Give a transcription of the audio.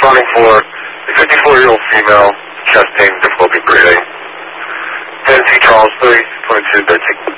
responding for a 54-year-old female, chest pain, difficulty breathing. Tennessee Charles 30, 22, 13.